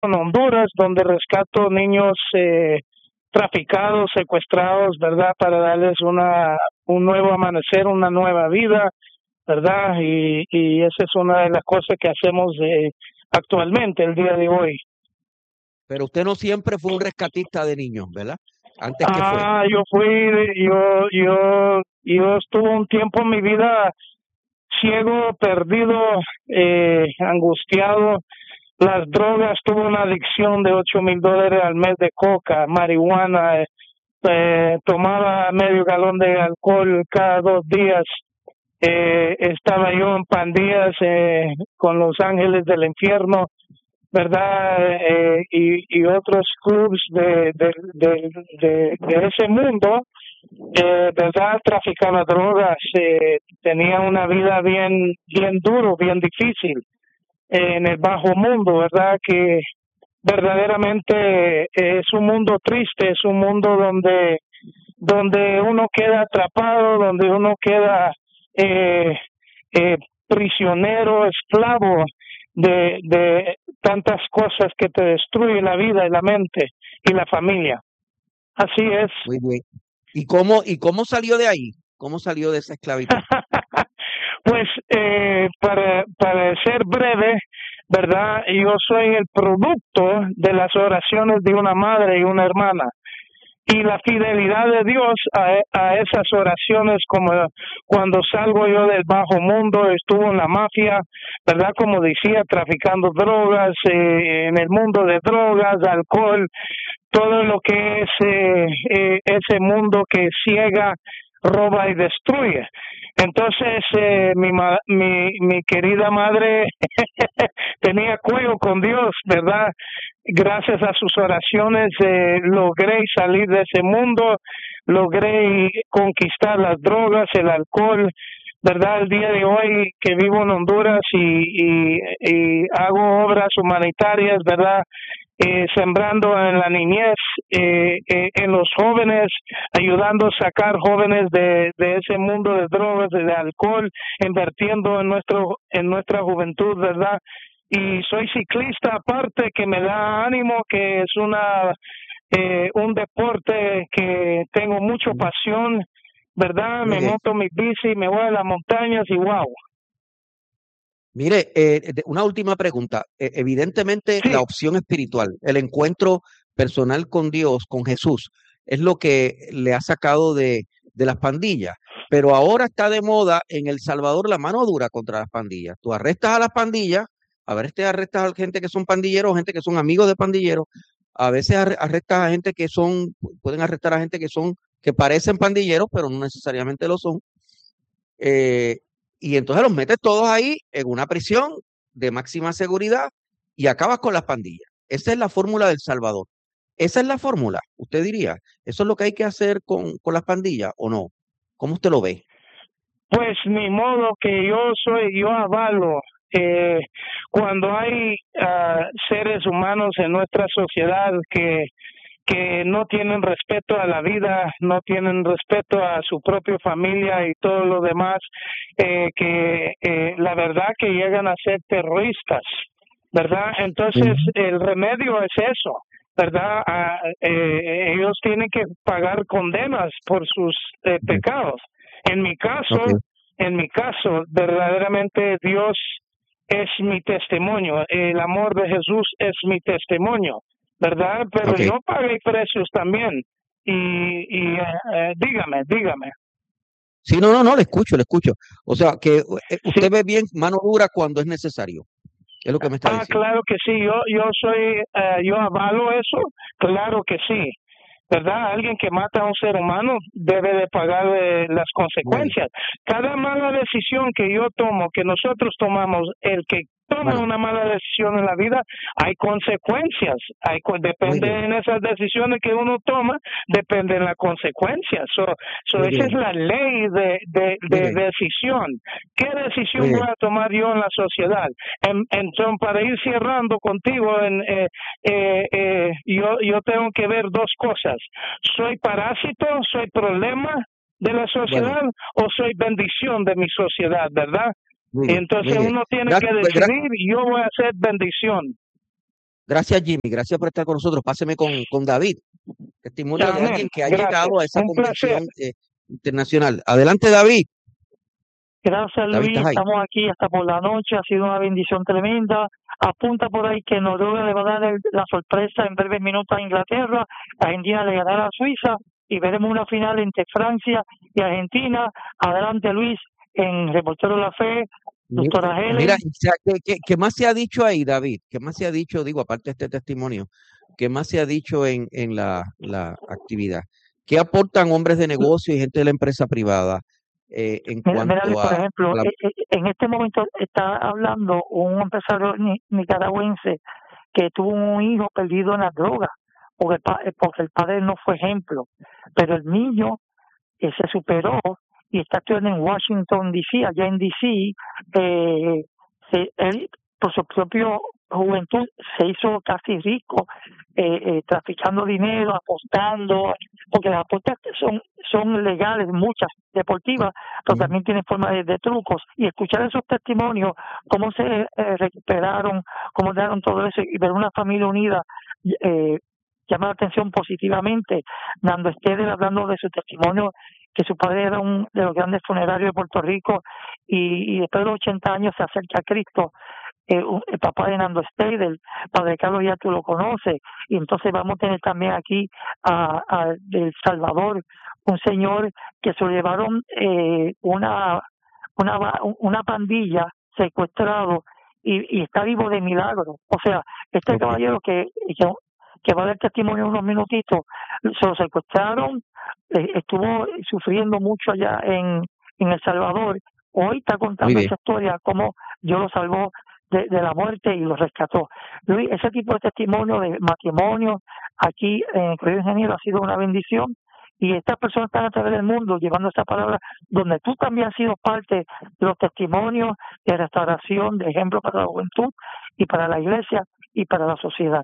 en Honduras, donde rescato niños traficados, secuestrados, ¿verdad? Para darles un nuevo amanecer, una nueva vida, ¿verdad? Y esa es una de las cosas que hacemos actualmente, el día de hoy. Pero usted no siempre fue un rescatista de niños, ¿verdad? Antes que fue. Yo estuve un tiempo en mi vida ciego, perdido, angustiado. Las drogas, tuve una adicción de $8,000 al mes de coca, marihuana, tomaba medio galón de alcohol cada 2 días. Estaba yo en pandillas con los ángeles del infierno, ¿verdad? Y otros clubs de ese mundo, ¿verdad? Traficaba drogas, tenía una vida bien, bien duro, bien difícil en el bajo mundo, ¿verdad? Que verdaderamente es un mundo triste, es un mundo donde uno queda atrapado, donde uno queda eh, prisionero, esclavo de tantas cosas que te destruyen la vida y la mente y la familia. Así es. Muy bien. Y cómo salió de ahí? ¿Cómo salió de esa esclavitud? Pues para ser breve, ¿verdad? Yo soy el producto de las oraciones de una madre y una hermana. Y la fidelidad de Dios a esas oraciones, como cuando salgo yo del bajo mundo, estuvo en la mafia, ¿verdad? Como decía, traficando drogas, en el mundo de drogas, alcohol, todo lo que es ese mundo que ciega, roba y destruye. Entonces, mi querida madre tenía cuello con Dios, ¿verdad? Gracias a sus oraciones logré salir de ese mundo, logré conquistar las drogas, el alcohol, ¿verdad? El día de hoy que vivo en Honduras y hago obras humanitarias, ¿verdad? Sembrando en la niñez, en los jóvenes, ayudando a sacar jóvenes de ese mundo de drogas, de alcohol, invirtiendo en nuestra juventud, ¿verdad? Y soy ciclista aparte, que me da ánimo, que es un deporte que tengo mucha pasión, ¿verdad? Muy Me bien. monto mi bici, me voy a las montañas y wow. Mire, una última pregunta. Evidentemente, la Sí, opción espiritual, el encuentro personal con Dios, con Jesús, es lo que le ha sacado de las pandillas. Pero ahora está de moda en El Salvador la mano dura contra las pandillas. Tú arrestas a las pandillas, a veces te arrestas a gente que son pandilleros, gente que son amigos de pandilleros, a veces arrestas a gente pueden arrestar a gente que parecen pandilleros, pero no necesariamente lo son. eh, y entonces los metes todos ahí en una prisión de máxima seguridad y acabas con las pandillas. Esa es la fórmula del Salvador. Esa es la fórmula, usted diría. ¿Eso es lo que hay que hacer con las pandillas o no? ¿Cómo usted lo ve? pues ni modo que yo avalo eh, cuando hay seres humanos en nuestra sociedad que no tienen respeto a la vida, no tienen respeto a su propia familia y todo lo demás, que la verdad que llegan a ser terroristas, ¿verdad? Entonces Mm. el remedio es eso, ¿verdad? Ellos tienen que pagar condenas por sus pecados. En mi Ok, caso, verdaderamente Dios es mi testimonio, el amor de Jesús es mi testimonio, ¿verdad? Pero ok. yo pagué precios también. Dígame. Sí, no, no, no, le escucho, le escucho. O sea, que Sí, usted ve bien mano dura cuando es necesario. Es lo que me está diciendo. claro que sí, yo avalo eso, claro que sí, ¿verdad? Alguien que mata a un ser humano debe de pagar las Bueno, consecuencias. Cada mala decisión que yo tomo, que nosotros tomamos, el que toma bueno, una mala decisión en la vida, hay consecuencias. muy Depende bien, en esas decisiones que uno toma, depende en las consecuencias. muy Esa es bien, la ley muy de bien, decisión. ¿Qué muy decisión voy bien. a tomar yo en la sociedad? Entonces, para ir cerrando contigo, yo tengo que ver dos cosas. ¿Soy parásito, soy problema de la Bueno, sociedad o soy bendición de mi sociedad, verdad? muy bien, Entonces muy bien. uno tiene que Gracias, decidir, yo voy a ser bendición. Gracias, Jimmy. Gracias por estar con nosotros. Páseme con David. Testimonio de Amén. alguien que ha Gracias. llegado a esa Un placer. conversión internacional. Adelante, David. Gracias, David, Luis. ¿estás ahí? Estamos aquí hasta por la noche. Ha sido una bendición tremenda. Apunta por ahí que Noruega le va a dar la sorpresa en breves minutos a Inglaterra. Argentina le ganará a Suiza y veremos una final entre Francia y Argentina. Adelante, Luis, en Reportero de la Fe, doctora Mira, Helen. o sea, ¿qué más se ha dicho ahí, David? ¿Qué más se ha dicho, digo, aparte de este testimonio, qué más se ha dicho en la actividad? ¿Qué aportan hombres de negocio y gente de la empresa privada en Mira, Luis, cuanto por a ejemplo, la... en este momento está hablando un empresario nicaragüense que tuvo un hijo perdido en las drogas, porque el padre no fue ejemplo, pero el niño se superó y está estudiando en Washington, D.C., allá en D.C., él por su propia juventud se hizo casi rico, traficando dinero, apostando, porque las apuestas son legales, muchas deportivas, pero Ujú. también tienen forma de trucos. Y escuchar esos testimonios, cómo se recuperaron, cómo dieron todo eso, y ver una familia unida, eh, llama la atención positivamente. Nando Esteves hablando de su testimonio, que su padre era uno de los grandes funerarios de Puerto Rico y después de los 80 años se acerca a Cristo. El papá de Nando Esteves, el padre Carlos, ya tú lo conoces, y entonces vamos a tener también aquí a del Salvador, un señor que se lo llevaron una pandilla secuestrado y está vivo de milagro. O sea, este Ok. caballero que va a dar testimonio en unos minutitos, se lo secuestraron, estuvo sufriendo mucho allá en El Salvador. Hoy está Muy contando bien. esa historia, cómo Dios lo salvó de la muerte y lo rescató. Luis, ese tipo de testimonio de matrimonio aquí en Colegio Ingeniero ha sido una bendición, y estas personas están a través del mundo llevando esa palabra, donde tú también has sido parte de los testimonios de restauración, de ejemplo para la juventud y para la iglesia y para la sociedad.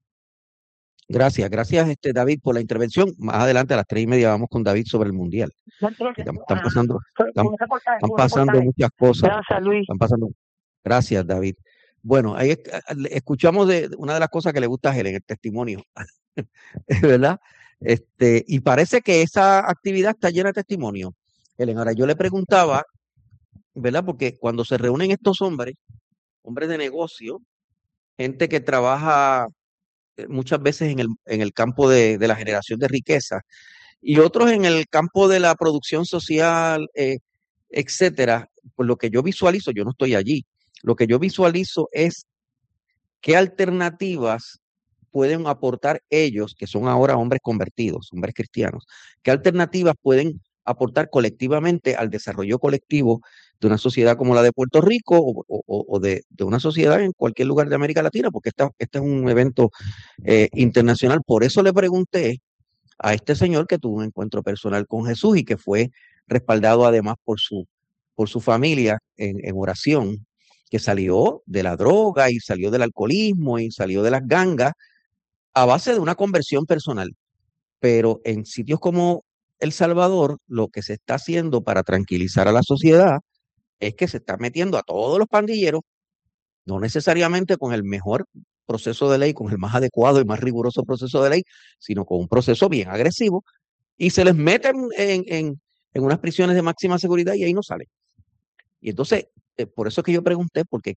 Gracias, David, por la intervención. Más adelante a las 3:30 vamos con David sobre el Mundial. Están pasando, están, Con ese portaje, están con ese pasando portaje. muchas cosas. Gracias, Luis. Están pasando. Gracias, David. Bueno, ahí escuchamos de una de las cosas que le gusta a Helen, el testimonio, ¿verdad? Y parece que esa actividad está llena de testimonio. Helen, ahora yo le preguntaba, ¿verdad? Porque cuando se reúnen estos hombres de negocio, gente que trabaja muchas veces en el campo de la generación de riqueza y otros en el campo de la producción social, etcétera, pues lo que yo visualizo, yo no estoy allí, lo que yo visualizo es qué alternativas pueden aportar ellos, que son ahora hombres convertidos, hombres cristianos, qué alternativas pueden aportar colectivamente al desarrollo colectivo de una sociedad como la de Puerto Rico o de una sociedad en cualquier lugar de América Latina, porque este es un evento internacional. Por eso le pregunté a este señor que tuvo un encuentro personal con Jesús y que fue respaldado además por su familia en oración, que salió de la droga y salió del alcoholismo y salió de las gangas a base de una conversión personal. Pero en sitios como El Salvador, lo que se está haciendo para tranquilizar a la sociedad es que se está metiendo a todos los pandilleros, no necesariamente con el mejor proceso de ley, con el más adecuado y más riguroso proceso de ley, sino con un proceso bien agresivo, y se les meten en unas prisiones de máxima seguridad y ahí no salen. Y entonces, por eso es que yo pregunté, porque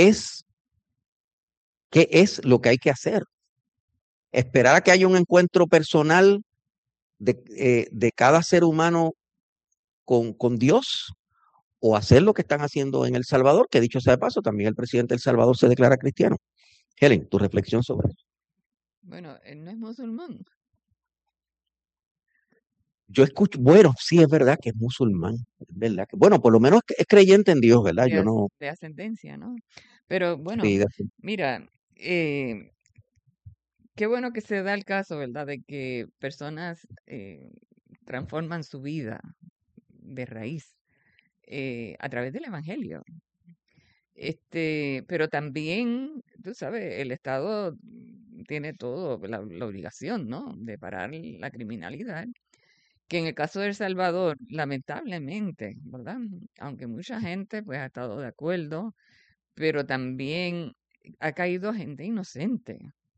¿qué es lo que hay que hacer? Esperar a que haya un encuentro personal de cada ser humano con Dios, o hacer lo que están haciendo en El Salvador, que dicho sea de paso, también el presidente de El Salvador se declara cristiano. Helen, tu reflexión sobre eso. Bueno, él no es musulmán. Yo escucho, bueno, sí es verdad que es musulmán, es verdad que, bueno, por lo menos es creyente en Dios, ¿verdad? Yo no, De ascendencia, ¿no? Pero bueno, sí, mira, qué bueno que se da el caso, ¿verdad? De que personas transforman su vida de raíz a través del evangelio. Pero también, tú sabes, el Estado tiene todo, la obligación, ¿no? De parar la criminalidad, que en el caso de El Salvador, lamentablemente, ¿verdad? Aunque mucha gente pues ha estado de acuerdo, pero también ha caído gente inocente,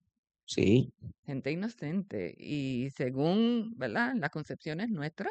Sí. gente inocente. Y según, ¿verdad?, las concepciones nuestras,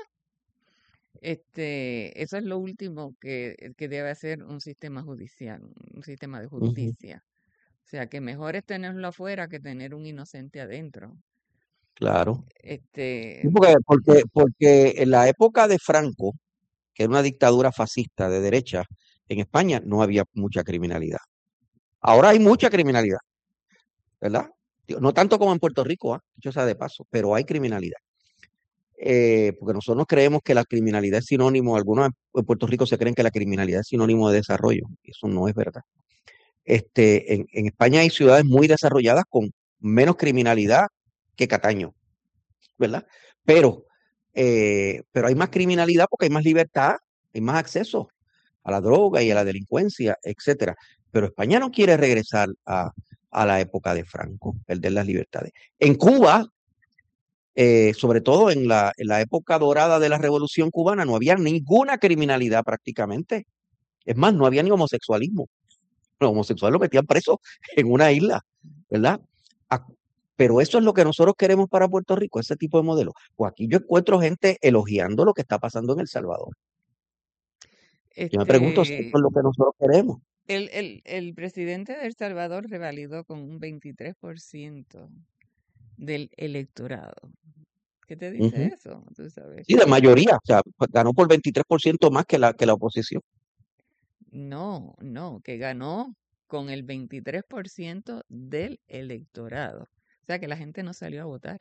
eso es lo último que debe hacer un sistema judicial, un sistema de Ujú, justicia. O sea, que mejor es tenerlo afuera que tener un inocente adentro. claro. Sí, Este, porque en la época de Franco, que era una dictadura fascista de derecha, en España no había mucha criminalidad. Ahora hay mucha criminalidad, ¿verdad? Digo, no tanto como en Puerto Rico, dicho sea de paso, pero hay criminalidad. Porque nosotros creemos que la criminalidad es sinónimo, algunos en Puerto Rico se creen que la criminalidad es sinónimo de desarrollo, y eso no es verdad. En España hay ciudades muy desarrolladas con menos criminalidad que Cataño, ¿verdad? Pero, pero hay más criminalidad porque hay más libertad, hay más acceso a la droga y a la delincuencia, etcétera. Pero España no quiere regresar a la época de Franco, perder las libertades. En Cuba, sobre todo en la época dorada de la Revolución Cubana, no había ninguna criminalidad prácticamente. Es más, no había ni homosexualismo. Los homosexuales lo metían preso en una isla, ¿verdad? A- Pero eso es lo que nosotros queremos para Puerto Rico, ese tipo de modelo. Pues aquí yo encuentro gente elogiando lo que está pasando en El Salvador. Yo me pregunto si esto este, es lo que nosotros queremos. el presidente de El Salvador revalidó con un 23% del electorado. ¿Qué te dice Ujú. eso? Tú sabes. Sí, de mayoría, o sea, pues, ganó por 23% más que que la oposición. No, no, que ganó con el 23% del electorado. O sea que la gente no salió a votar.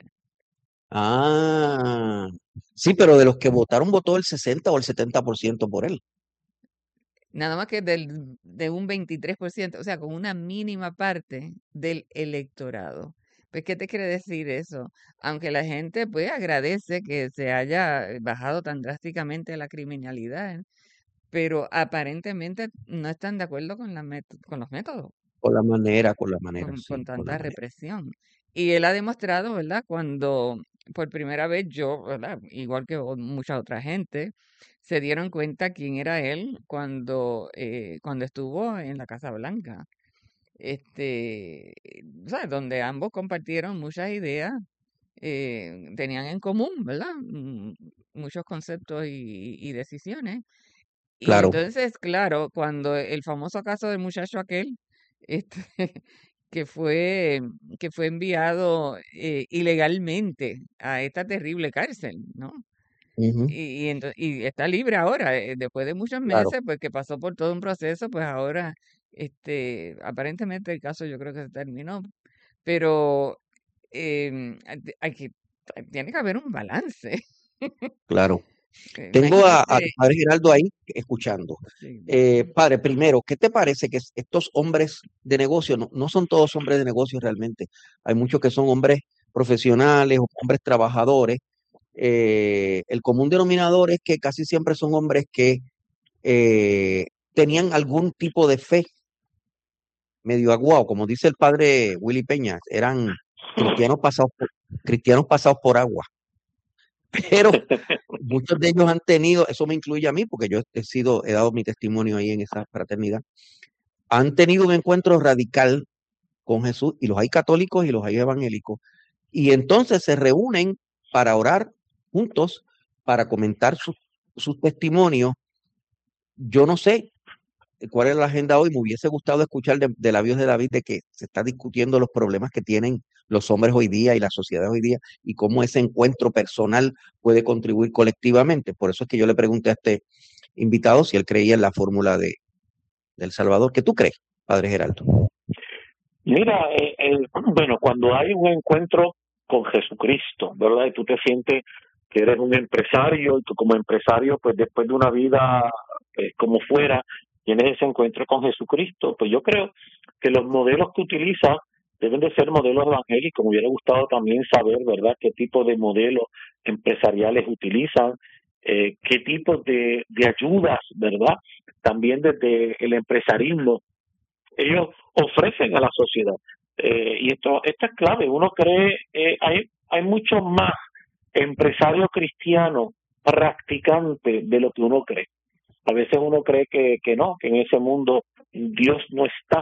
Ah, sí, pero de los que votaron, votó el 60 o el 70% por él. Nada más que de un 23%, o sea, con una mínima parte del electorado. Pues, ¿qué te quiere decir eso? Aunque la gente, pues, agradece que se haya bajado tan drásticamente la criminalidad, pero aparentemente no están de acuerdo con con los métodos, Con la manera, con sí, con la tanta manera. represión. Y él ha demostrado, ¿verdad? Cuando por primera vez yo, ¿verdad? Igual que mucha otra gente, se dieron cuenta quién era él cuando estuvo en la Casa Blanca. ¿Sabes? Donde ambos compartieron muchas ideas, tenían en común, ¿verdad? Muchos conceptos y decisiones. Y Claro. entonces, claro, cuando el famoso caso del muchacho aquel, este, que fue, que fue enviado ilegalmente a esta terrible cárcel, ¿no? Ujú, Y está libre ahora, después de muchos claro. meses, pues que pasó por todo un proceso, pues ahora, aparentemente el caso yo creo que se terminó, pero tiene que haber un balance. Claro. Tengo a Imagínate, padre Geraldo ahí escuchando. sí, dime. Padre, primero, ¿qué te parece que estos hombres de negocio, no son todos hombres de negocio realmente? Hay muchos que son hombres profesionales o hombres trabajadores. El común denominador es que casi siempre son hombres que tenían algún tipo de fe medio aguado, como dice el padre Willy Peña, eran cristianos pasados por agua. Pero muchos de ellos han tenido, eso me incluye a mí, porque yo he dado mi testimonio ahí en esa fraternidad, han tenido un encuentro radical con Jesús, y los hay católicos y los hay evangélicos, y entonces se reúnen para orar juntos, para comentar sus testimonios. Yo no sé cuál es la agenda hoy, me hubiese gustado escuchar de labios de David de que se está discutiendo los problemas que tienen los hombres hoy día y la sociedad hoy día, y cómo ese encuentro personal puede contribuir colectivamente. Por eso es que yo le pregunté a este invitado si él creía en la fórmula del Salvador. ¿Qué tú crees, Padre Geraldo? Mira, bueno, cuando hay un encuentro con Jesucristo, ¿verdad? Y tú te sientes que eres un empresario y tú como empresario, pues después de una vida como fuera, tienes ese encuentro con Jesucristo. Pues yo creo que los modelos que utiliza deben de ser modelos evangélicos. Me hubiera gustado también saber, ¿verdad?, qué tipo de modelos empresariales utilizan, qué tipo de ayudas, ¿verdad? También desde el empresarismo ellos ofrecen a la sociedad. Y esto es clave. Uno cree, hay mucho más empresarios cristianos practicantes de lo que uno cree. A veces uno cree que no, que en ese mundo Dios no está,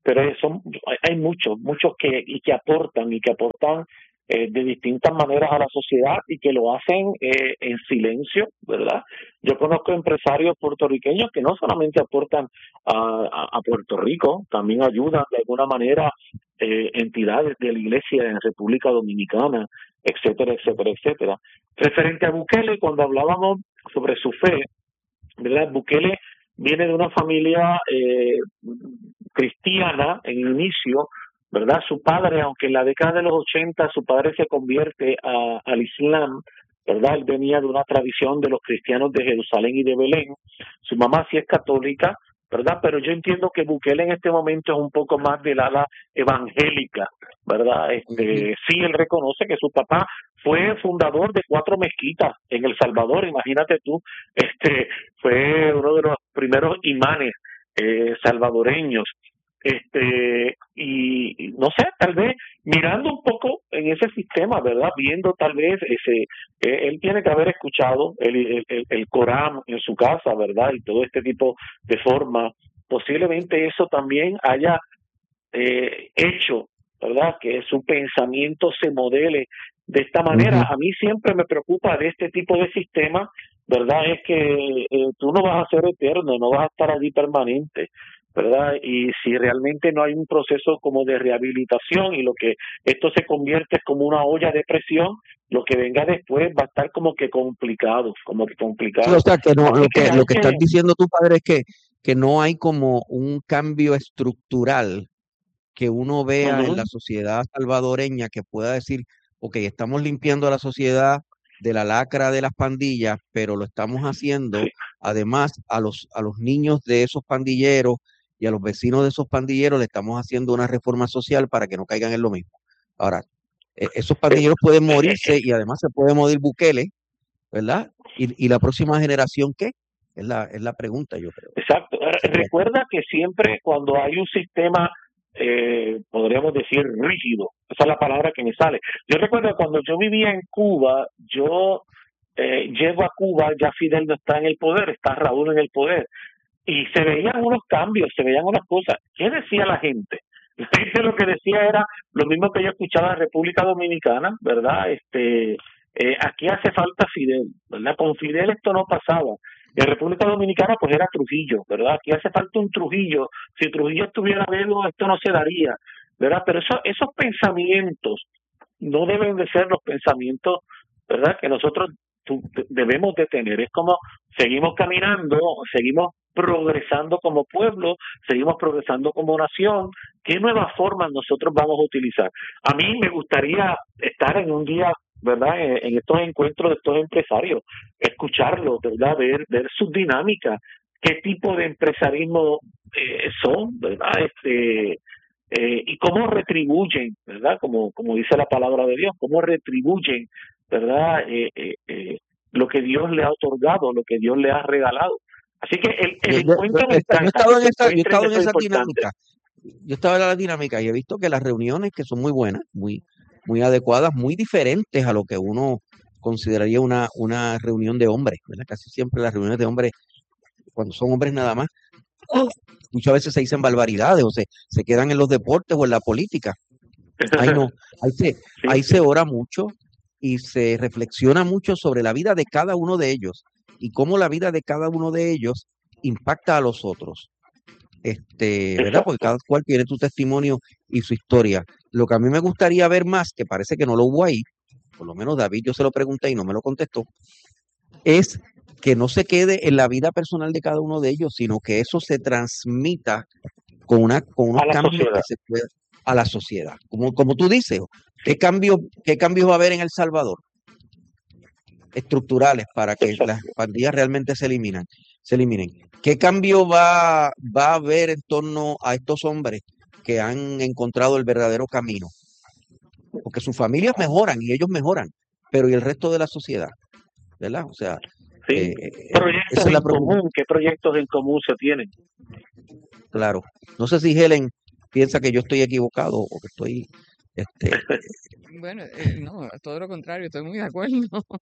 pero hay muchos que aportan de distintas maneras a la sociedad y que lo hacen en silencio, ¿verdad? Yo conozco empresarios puertorriqueños que no solamente aportan a Puerto Rico, también ayudan de alguna manera entidades de la iglesia en República Dominicana, etcétera, etcétera, etcétera. Referente a Bukele, cuando hablábamos sobre su fe, ¿verdad? Bukele viene de una familia cristiana en el inicio, ¿verdad? Su padre, aunque en la década de los 80 su padre se convierte al Islam, ¿verdad? Él venía de una tradición de los cristianos de Jerusalén y de Belén. Su mamá sí es católica, ¿verdad? Pero yo entiendo que Bukele en este momento es un poco más del ala evangélica, ¿verdad? Sí, él reconoce que su papá fue fundador de 4 mezquitas en El Salvador, imagínate tú, fue uno de los primeros imanes salvadoreños. Y no sé, tal vez mirando un poco en ese sistema, ¿verdad? Viendo tal vez él tiene que haber escuchado el Corán en su casa, ¿verdad? Y todo este tipo de forma, posiblemente eso también haya hecho, ¿verdad? Que su pensamiento se modele de esta manera. A mí siempre me preocupa de este tipo de sistema, ¿verdad? Es que tú no vas a ser eterno, no vas a estar allí permanente, ¿verdad? Y si realmente no hay un proceso como de rehabilitación y lo que esto se convierte es como una olla de presión, lo que venga después va a estar como que complicado. Sí, o sea, que no, lo que estás diciendo tu padre es que no hay como un cambio estructural que uno vea en la sociedad salvadoreña que pueda decir, ok, estamos limpiando a la sociedad de la lacra de las pandillas, pero lo estamos haciendo además a los niños de esos pandilleros y a los vecinos de esos pandilleros le estamos haciendo una reforma social para que no caigan en lo mismo. Ahora, esos pandilleros pueden morirse y además se puede morir Bukele, ¿verdad? ¿Y la próxima generación qué? Es la pregunta, yo creo. Exacto. Recuerda que siempre cuando hay un sistema, podríamos decir rígido, esa es la palabra que me sale. Yo recuerdo cuando yo vivía en Cuba, yo llego a Cuba, ya Fidel no está en el poder, está Raúl en el poder, y se veían unos cambios, se veían unas cosas. ¿Qué decía la gente? La gente lo que decía era lo mismo que yo escuchaba en República Dominicana, ¿verdad? Aquí hace falta Fidel, ¿verdad? Con Fidel esto no pasaba. En República Dominicana pues era Trujillo, ¿verdad? Aquí hace falta un Trujillo. Si Trujillo estuviera vivo, esto no se daría, ¿verdad? Pero esos pensamientos no deben de ser los pensamientos, ¿verdad? Que nosotros debemos de tener. Es como seguimos caminando, seguimos progresando como pueblo, seguimos progresando como nación. ¿Qué nuevas formas nosotros vamos a utilizar? A mí me gustaría estar en un día, ¿verdad? En estos encuentros de estos empresarios, escucharlos, ¿verdad? Ver sus dinámicas, qué tipo de empresarismo son, ¿verdad? Y cómo retribuyen, ¿verdad? Como dice la palabra de Dios, cómo retribuyen, ¿verdad? Lo que Dios le ha otorgado, lo que Dios le ha regalado. Así que el encuentro yo he estado en esa dinámica. Yo estaba en la dinámica y he visto que las reuniones que son muy buenas, muy adecuadas, muy diferentes a lo que uno consideraría una reunión de hombres, ¿verdad? Casi siempre las reuniones de hombres, cuando son hombres nada más, muchas veces se dicen barbaridades o se quedan en los deportes o en la política. Ahí no, ahí se ora mucho y se reflexiona mucho sobre la vida de cada uno de ellos y cómo la vida de cada uno de ellos impacta a los otros. ¿Verdad? Porque cada cual tiene su testimonio y su historia. Lo que a mí me gustaría ver más, que parece que no lo hubo ahí, por lo menos David yo se lo pregunté y no me lo contestó, es que no se quede en la vida personal de cada uno de ellos, sino que eso se transmita con unos cambios que se puedan a la sociedad. Como tú dices, ¿qué cambios va a haber en El Salvador? Estructurales para que las pandillas realmente se eliminen. ¿Qué cambio va a haber en torno a estos hombres que han encontrado el verdadero camino? Porque sus familias mejoran y ellos mejoran, pero ¿y el resto de la sociedad? ¿Verdad? O sea, proyectos en común, ¿qué proyectos en común se tienen? Claro. No sé si Helen piensa que yo estoy equivocado o que estoy... Bueno, no, todo lo contrario, estoy muy de acuerdo.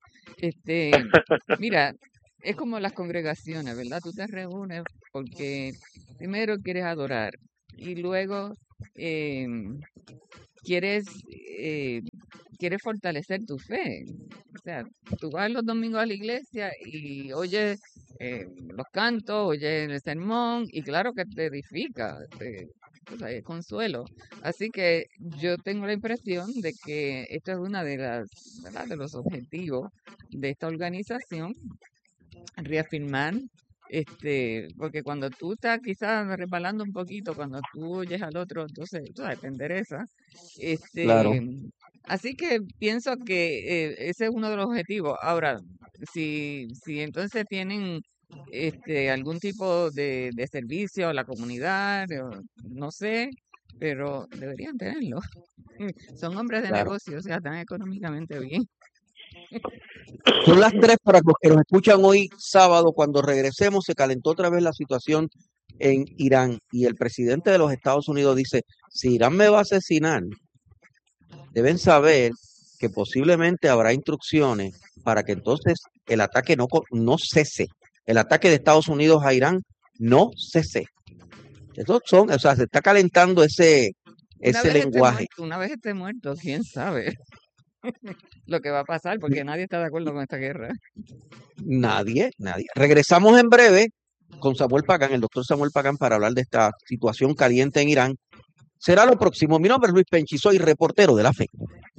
Mira, es como las congregaciones, ¿verdad? Tú te reúnes porque primero quieres adorar y luego eh, quieres, quieres fortalecer tu fe. O sea, tú vas los domingos a la iglesia y oyes los cantos, oyes el sermón, y claro que te edifica, o sea, es consuelo. Así que yo tengo la impresión de que esto es una de las, ¿verdad?, de los objetivos de esta organización, reafirmar, porque cuando tú estás quizás resbalando un poquito, cuando tú oyes al otro, entonces tú sabes, te endereza. Claro. Así que pienso que ese es uno de los objetivos. Ahora, si entonces tienen algún tipo de servicio a la comunidad, no sé, pero deberían tenerlo. Son hombres de Claro. negocio, o sea, están económicamente bien. Son las 3 para los que nos escuchan hoy sábado. Cuando regresemos se calentó otra vez la situación en Irán y el presidente de los Estados Unidos dice, si Irán me va a asesinar, deben saber que posiblemente habrá instrucciones para que entonces el ataque no cese. El ataque de Estados Unidos a Irán no cese. Esos son, o sea, se está calentando ese lenguaje. Una vez esté muerto, quién sabe lo que va a pasar, porque nadie está de acuerdo con esta guerra. Nadie. Regresamos en breve con Samuel Pagán, el doctor Samuel Pagán, para hablar de esta situación caliente en Irán. Será lo próximo. Mi nombre es Luis Penchi, soy reportero de La Fe.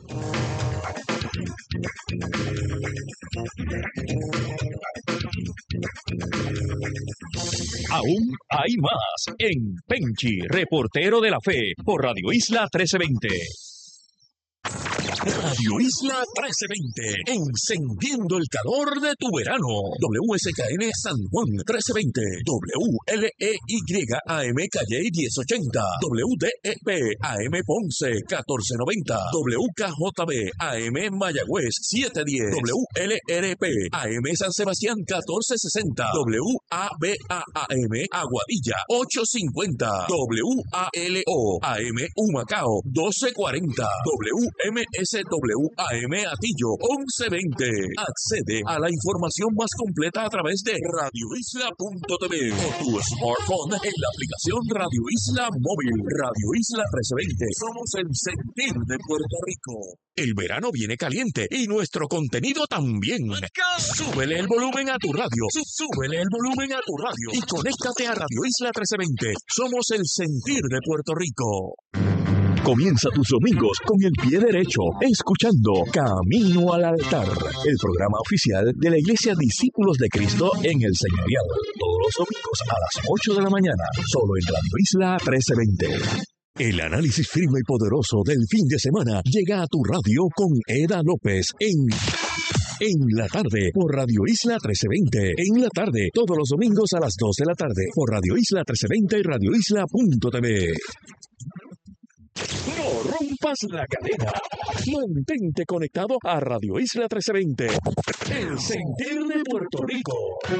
Aún hay más en Penchi, reportero de La Fe, por Radio Isla 1320. Radio Isla 1320, encendiendo el calor de tu verano. WSKN San Juan 1320, WLEY AM Calle 1080, WDEP AM Ponce 1490, WKJB AM Mayagüez 710, WLRP AM San Sebastián 1460, WABA AM Aguadilla 850, WALO AM Humacao 1240, MSWAM Atillo 1120. Accede a la información más completa a través de radioisla.tv o tu smartphone en la aplicación Radio Isla Móvil. Radio Isla 1320. Somos el sentir de Puerto Rico. El verano viene caliente y nuestro contenido también. Súbele el volumen a tu radio. Súbele el volumen a tu radio y conéctate a Radio Isla 1320. Somos el sentir de Puerto Rico. Comienza tus domingos con el pie derecho, escuchando Camino al Altar, el programa oficial de la Iglesia Discípulos de Cristo en el Señorial. Todos los domingos a las 8 de la mañana, solo en Radio Isla 1320. El análisis firme y poderoso del fin de semana llega a tu radio con Eda López en la tarde por Radio Isla 1320. En la tarde, todos los domingos a las 2 de la tarde por Radio Isla 1320 y radioisla.tv. No rompas la cadena. Mantente conectado a Radio Isla 1320. El sentir de Puerto Rico.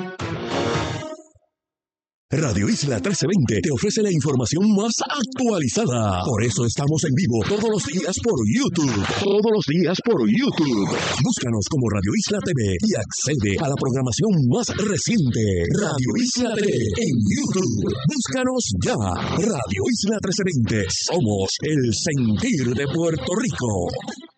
Radio Isla 1320 te ofrece la información más actualizada. Por eso estamos en vivo todos los días por YouTube. Todos los días por YouTube. Búscanos como Radio Isla TV y accede a la programación más reciente. Radio Isla TV en YouTube. Búscanos ya. Radio Isla 1320. Somos el sentir de Puerto Rico.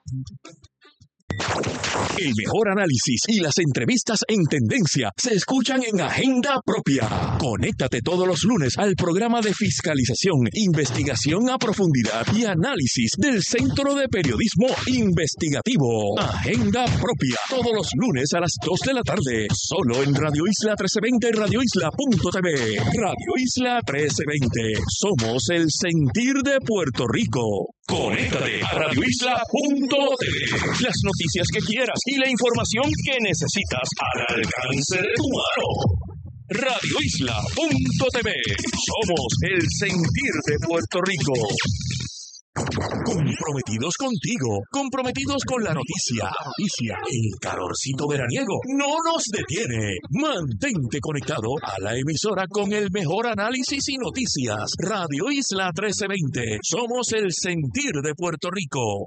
El mejor análisis y las entrevistas en tendencia se escuchan en Agenda Propia. Conéctate todos los lunes al programa de fiscalización, investigación a profundidad y análisis del Centro de Periodismo Investigativo. Agenda Propia, todos los lunes a las 2 de la tarde, solo en Radio Isla 1320 y radioisla.tv. Radio Isla 1320, somos el sentir de Puerto Rico. Conéctate a radioisla.tv. Las noticias que quieras y la información que necesitas al alcance de tu mano. radioisla.tv. Somos el sentir de Puerto Rico. Comprometidos contigo, comprometidos con la noticia. El calorcito veraniego no nos detiene. Mantente conectado a la emisora con el mejor análisis y noticias. Radio Isla 1320. Somos el sentir de Puerto Rico.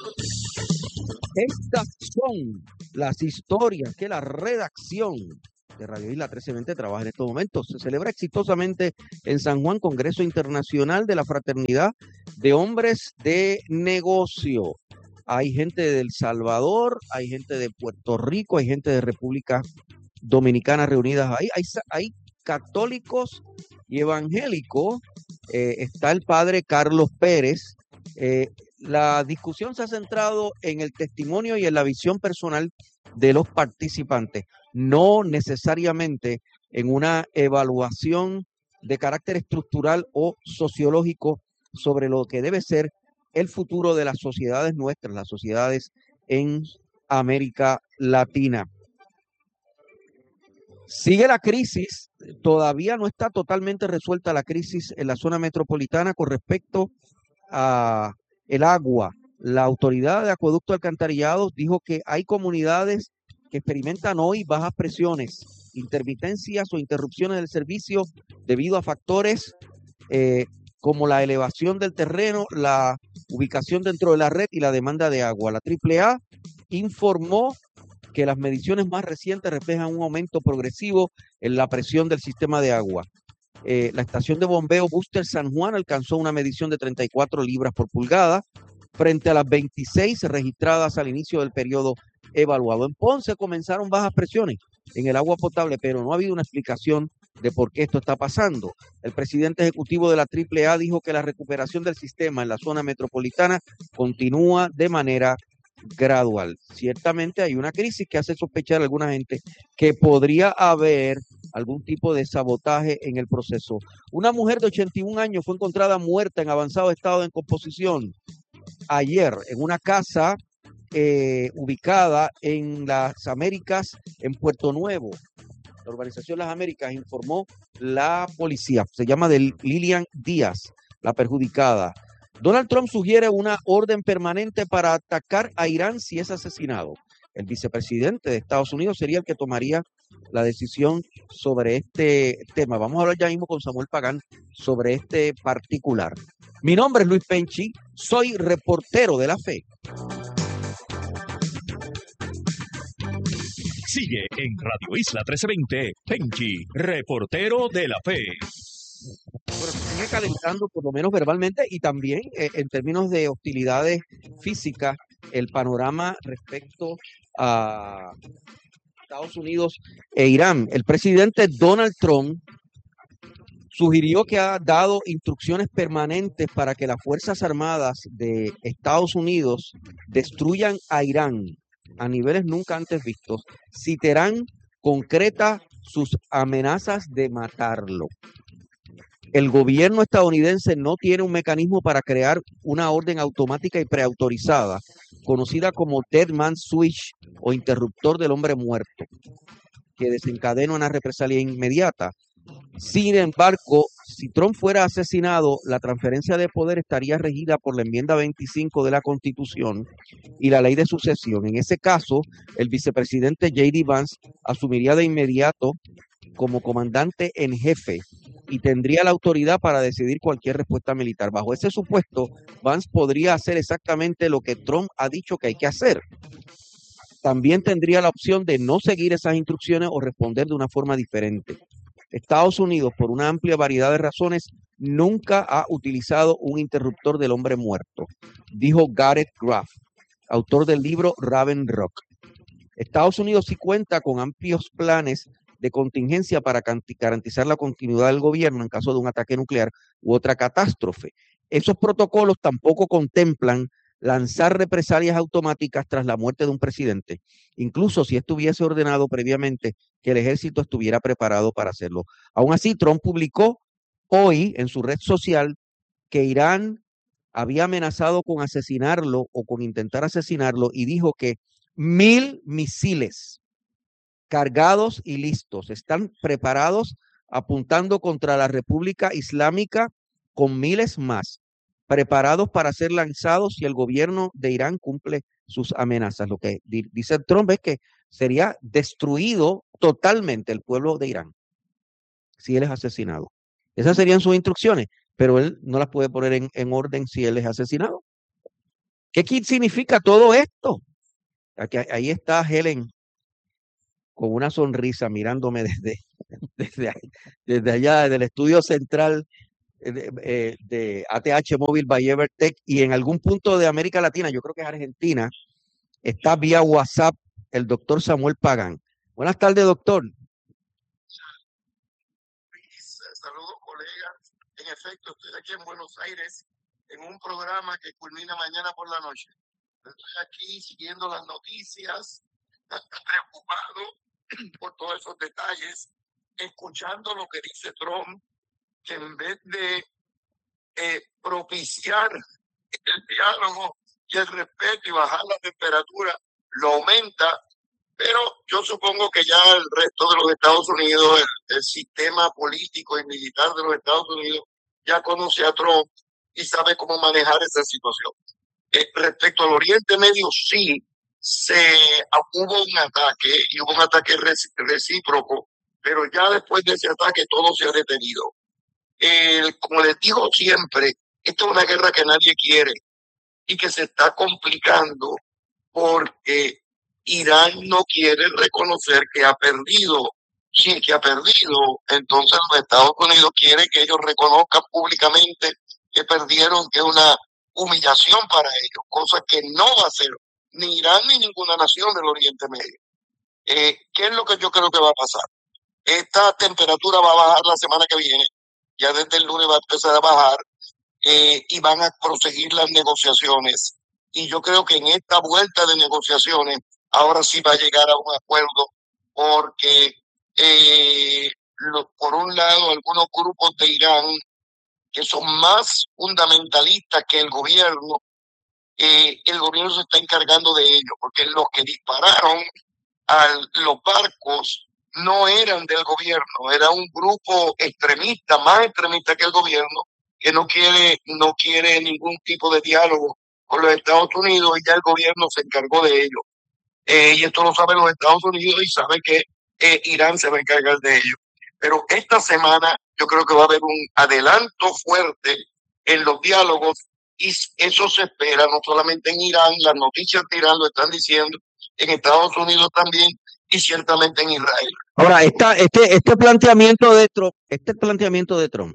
Estas son las historias que la redacción de Radio Isla 1320 trabaja en estos momentos. Se celebra exitosamente en San Juan Congreso Internacional de la Fraternidad de Hombres de Negocio. Hay gente de El Salvador, hay gente de Puerto Rico, hay gente de República Dominicana reunidas ahí. Hay católicos y evangélicos. Está el padre Carlos Pérez. La discusión se ha centrado en el testimonio y en la visión personal de los participantes, no necesariamente en una evaluación de carácter estructural o sociológico sobre lo que debe ser el futuro de las sociedades nuestras, las sociedades en América Latina. Sigue la crisis, todavía no está totalmente resuelta la crisis en la zona metropolitana con respecto a el agua. La Autoridad de Acueducto y Alcantarillado dijo que hay comunidades que experimentan hoy bajas presiones, intermitencias o interrupciones del servicio debido a factores como la elevación del terreno, la ubicación dentro de la red y la demanda de agua. La AAA informó que las mediciones más recientes reflejan un aumento progresivo en la presión del sistema de agua. La estación de bombeo Búster San Juan alcanzó una medición de 34 libras por pulgada frente a las 26 registradas al inicio del periodo evaluado. En Ponce comenzaron bajas presiones en el agua potable, pero no ha habido una explicación de por qué esto está pasando. El presidente ejecutivo de la AAA dijo que la recuperación del sistema en la zona metropolitana continúa de manera gradual. Ciertamente hay una crisis que hace sospechar a alguna gente que podría haber algún tipo de sabotaje en el proceso. Una mujer de 81 años fue encontrada muerta en avanzado estado de descomposición ayer en una casa ubicada en las Américas, en Puerto Nuevo. La urbanización Las Américas, informó la policía. Se llama de Lilian Díaz, la perjudicada. Donald Trump sugiere una orden permanente para atacar a Irán si es asesinado. El vicepresidente de Estados Unidos sería el que tomaría la decisión sobre este tema. Vamos a hablar ya mismo con Samuel Pagán sobre este particular. Mi nombre es Luis Penchi, soy reportero de la fe. Sigue en Radio Isla 1320, Penchi, reportero de la fe. Bueno, se sigue calentando, por lo menos verbalmente, y también en términos de hostilidades físicas, el panorama respecto a Estados Unidos e Irán. El presidente Donald Trump sugirió que ha dado instrucciones permanentes para que las Fuerzas Armadas de Estados Unidos destruyan a Irán a niveles nunca antes vistos si Teherán concreta sus amenazas de matarlo. El gobierno estadounidense no tiene un mecanismo para crear una orden automática y preautorizada, conocida como Dead Man's Switch o interruptor del hombre muerto, que desencadena una represalia inmediata. Sin embargo, si Trump fuera asesinado, la transferencia de poder estaría regida por la enmienda 25 de la Constitución y la ley de sucesión. En ese caso, el vicepresidente J.D. Vance asumiría de inmediato como comandante en jefe y tendría la autoridad para decidir cualquier respuesta militar. Bajo ese supuesto, Vance podría hacer exactamente lo que Trump ha dicho que hay que hacer. También tendría la opción de no seguir esas instrucciones o responder de una forma diferente. Estados Unidos, por una amplia variedad de razones, nunca ha utilizado un interruptor del hombre muerto, dijo Gareth Graff, autor del libro Raven Rock. Estados Unidos sí cuenta con amplios planes de contingencia para garantizar la continuidad del gobierno en caso de un ataque nuclear u otra catástrofe. Esos protocolos tampoco contemplan lanzar represalias automáticas tras la muerte de un presidente, incluso si esto hubiese ordenado previamente que el ejército estuviera preparado para hacerlo. Aún así, Trump publicó hoy en su red social que Irán había amenazado con asesinarlo o con intentar asesinarlo y dijo que 1,000 misiles cargados y listos están preparados apuntando contra la República Islámica, con miles más preparados para ser lanzados si el gobierno de Irán cumple sus amenazas. Lo que dice Trump es que sería destruido totalmente el pueblo de Irán si él es asesinado. Esas serían sus instrucciones, pero él no las puede poner en orden si él es asesinado. ¿Qué significa todo esto? Aquí, ahí está Helen con una sonrisa mirándome desde, desde allá, desde el estudio central de ATH Móvil by Evertech, y en algún punto de América Latina, yo creo que es Argentina, está vía WhatsApp el doctor Samuel Pagán. Buenas tardes, doctor. Saludos, colegas. En efecto, estoy aquí en Buenos Aires en un programa que culmina mañana por la noche. Estoy aquí siguiendo las noticias, preocupado por todos esos detalles, escuchando lo que dice Trump, que en vez de propiciar el diálogo y el respeto y bajar la temperatura, lo aumenta. Pero yo supongo que ya el resto de los Estados Unidos, el sistema político y militar de los Estados Unidos, ya conoce a Trump y sabe cómo manejar esa situación. Respecto al Oriente Medio, sí, hubo un ataque y hubo un ataque recíproco, pero ya después de ese ataque todo se ha detenido. Como les digo siempre, esto es una guerra que nadie quiere y que se está complicando porque Irán no quiere reconocer que ha perdido. Sí, que ha perdido. Entonces los Estados Unidos quieren que ellos reconozcan públicamente que perdieron, que es una humillación para ellos, cosa que no va a hacer ni Irán ni ninguna nación del Oriente Medio. ¿Qué es lo que yo creo que va a pasar? Esta temperatura va a bajar la semana que viene, ya desde el lunes va a empezar a bajar y van a proseguir las negociaciones. Y yo creo que en esta vuelta de negociaciones ahora sí va a llegar a un acuerdo, porque por un lado algunos grupos de Irán que son más fundamentalistas que el gobierno se está encargando de ello, porque los que dispararon a los barcos no eran del gobierno, era un grupo extremista, más extremista que el gobierno, que no quiere ningún tipo de diálogo con los Estados Unidos, y ya el gobierno se encargó de ello. Y esto lo saben los Estados Unidos y saben que Irán se va a encargar de ello. Pero esta semana yo creo que va a haber un adelanto fuerte en los diálogos, y eso se espera no solamente en Irán, las noticias de Irán lo están diciendo, en Estados Unidos también, y ciertamente en Israel. Ahora, este planteamiento de Trump,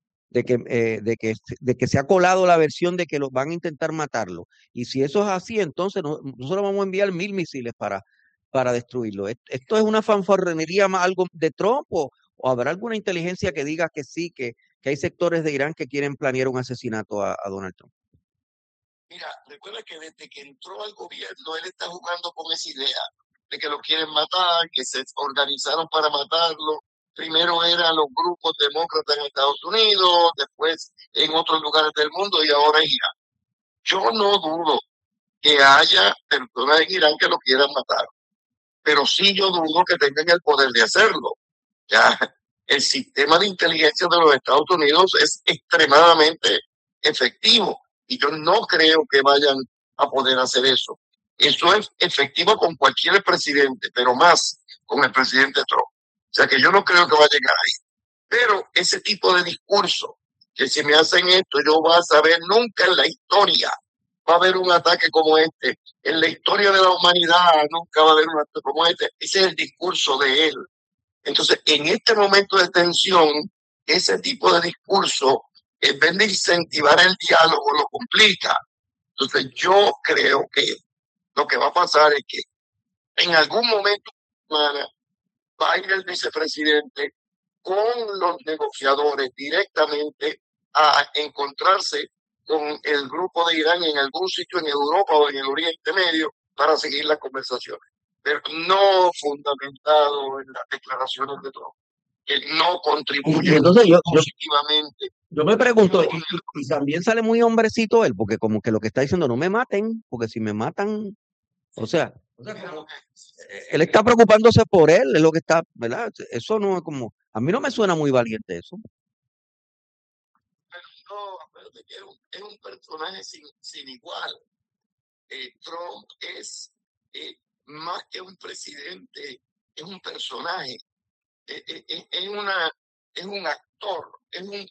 de que se ha colado la versión de que los van a intentar matarlo, y si eso es así, entonces nosotros vamos a enviar 1000 misiles para destruirlo. ¿Esto es una fanfarronería más algo de Trump, o habrá alguna inteligencia que diga que sí, que hay sectores de Irán que quieren planear un asesinato a Donald Trump? Mira, recuerda que desde que entró al gobierno, él está jugando con esa idea de que lo quieren matar, que se organizaron para matarlo. Primero eran los grupos demócratas en Estados Unidos, después en otros lugares del mundo, y ahora es Irán. Yo no dudo que haya personas en Irán que lo quieran matar, pero sí yo dudo que tengan el poder de hacerlo. Ya el sistema de inteligencia de los Estados Unidos es extremadamente efectivo, y yo no creo que vayan a poder hacer eso. Eso es efectivo con cualquier presidente, pero más con el presidente Trump. O sea que yo no creo que va a llegar ahí. Pero ese tipo de discurso, que si me hacen esto, yo voy a saber, nunca en la historia va a haber un ataque como este. En la historia de la humanidad nunca va a haber un ataque como este. Ese es el discurso de él. Entonces, en este momento de tensión, ese tipo de discurso, en vez de incentivar el diálogo, lo complica. Entonces, yo creo que lo que va a pasar es que en algún momento va a ir el vicepresidente con los negociadores directamente a encontrarse con el grupo de Irán en algún sitio en Europa o en el Oriente Medio para seguir las conversaciones, pero no fundamentado en las declaraciones de Trump, que no contribuye positivamente. Yo me pregunto, y también sale muy hombrecito él, porque como que lo que está diciendo, no me maten, porque si me matan, o sea, él está preocupándose por él, es lo que está, ¿verdad? Eso no es como, a mí no me suena muy valiente eso. Pero no, acuérdate que es un personaje sin igual. Trump es más que un presidente, es un personaje, es un actor, es un